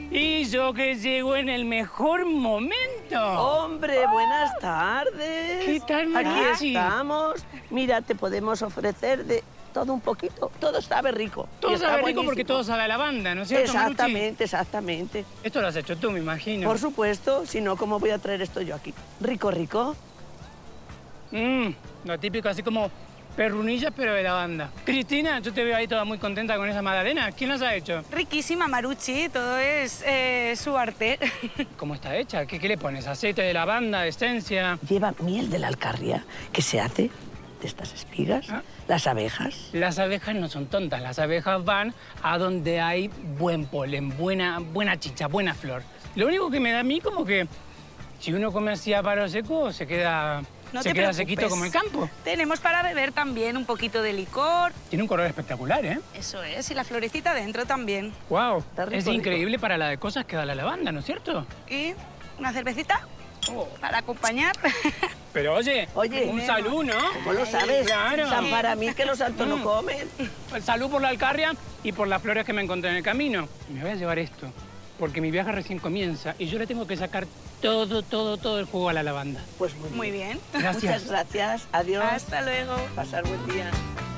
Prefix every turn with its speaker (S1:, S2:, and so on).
S1: Y yo que llego en el mejor momento.
S2: Hombre, buenas tardes.
S1: ¿Qué tal,
S2: Aquí
S1: Mariachi?
S2: estamos. Mira, te podemos ofrecer de todo un poquito. Todo sabe rico.
S1: Todo
S2: y está
S1: sabe rico
S2: buenísimo.
S1: porque todo sabe a lavanda, ¿no es cierto, Marucci?
S2: Exactamente, exactamente.
S1: Esto lo has hecho tú, me imagino.
S2: Por supuesto, si no, ¿cómo voy a traer esto yo aquí? Rico, rico.
S1: Lo típico, así como perrunillas, pero de lavanda. Cristina, yo te veo ahí toda muy contenta con esa magdalena. ¿Quién las ha hecho?
S3: Riquísima, Marucci, todo es su arte.
S1: ¿Cómo está hecha? ¿Qué le pones? ¿Aceite de lavanda, esencia?
S2: Lleva miel de la Alcarria, que se hace de estas espigas, las abejas.
S1: Las abejas no son tontas. Las abejas van a donde hay buen polen, buena chicha, buena flor. Lo único que me da a mí como que si uno come así a palo seco, se queda
S3: No
S1: se
S3: te
S1: queda
S3: preocupes.
S1: sequito como el campo.
S3: Tenemos para beber también un poquito de licor.
S1: Tiene un color espectacular, ¿eh?
S3: Eso es, y la florecita dentro también.
S1: ¡Wow!
S2: Está rico,
S1: Es
S2: rico.
S1: increíble para la de cosas que da la lavanda, ¿no es cierto?
S3: Y una cervecita para acompañar.
S1: Pero oye,
S2: Oye,
S1: un salud, ¿no?
S2: ¿Cómo lo sabes?
S1: Claro.
S2: San para mí que los santos no comen.
S1: Salud por la alcarria y por las flores que me encontré en el camino. Me voy a llevar esto, porque mi viaje recién comienza y yo le tengo que sacar todo el jugo a la lavanda.
S2: Pues muy bien.
S3: Muy bien.
S1: Gracias.
S2: Muchas gracias. Adiós.
S3: Hasta luego.
S2: Pasar buen día.